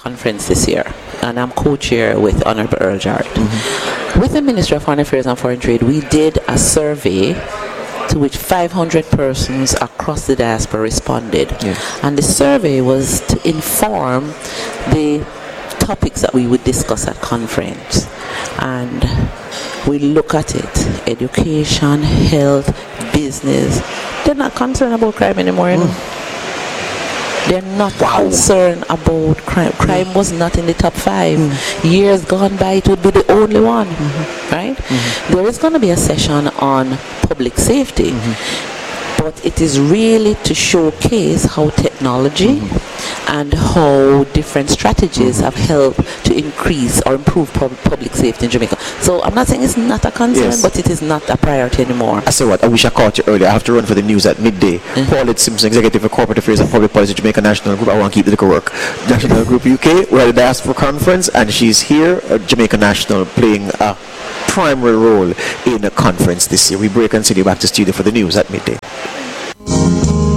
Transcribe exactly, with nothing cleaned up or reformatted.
conference this year, and I'm co-chair with Honorable Earl Jarrett. Mm-hmm. With the Ministry of Foreign Affairs and Foreign Trade, we did a survey to which five hundred persons across the diaspora responded. Yes. And the survey was to inform the topics that we would discuss at conference. And we look at it: education, health, business. They're not concerned about crime anymore, you know. Mm. They're not wow. concerned about crime. Crime mm. was not in the top five. Mm. Years gone by, it would be the only one, mm-hmm. right? Mm-hmm. There is going to be a session on public safety, mm-hmm. but it is really to showcase how technology mm-hmm. and how different strategies mm-hmm. have helped to increase or improve pub- public safety in Jamaica. So I'm not saying it's not a concern, yes. but it is not a priority anymore. I say what, I wish I caught you earlier. I have to run for the news at midday. Mm-hmm. Paulette Simpson, Executive for Corporate Affairs and Public Policy, Jamaica National Group. I want to keep the good work. National Group U K, we're at the Diaspora Conference, and she's here at Jamaica National playing a primary role in a conference this year. We break and send you back to studio for the news at midday.